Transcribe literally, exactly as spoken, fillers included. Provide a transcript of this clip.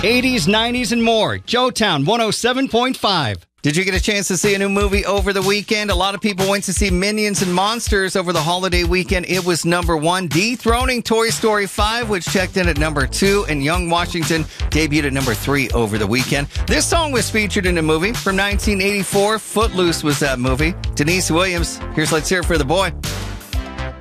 eighties, nineties, and more. Joetown one oh seven point five. Did you get a chance to see a new movie over the weekend? A lot of people went to see Minions and Monsters over the holiday weekend. It was number one, dethroning Toy Story five, which checked in at number two, and Young Washington debuted at number three over the weekend. This song was featured in a movie from nineteen eighty-four. Footloose was that movie. Denise Williams, here's Let's Hear It for the Boy.